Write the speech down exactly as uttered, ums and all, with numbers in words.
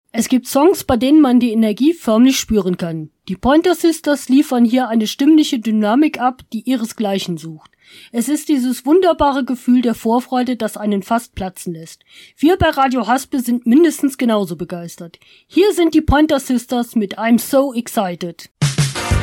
Es gibt Songs, bei denen man die Energie förmlich spüren kann. Die Pointer Sisters liefern hier eine stimmliche Dynamik ab, die ihresgleichen sucht. Es ist dieses wunderbare Gefühl der Vorfreude, das einen fast platzen lässt. Wir bei Radio Haspe sind mindestens genauso begeistert. Hier sind die Pointer Sisters mit I'm So Excited.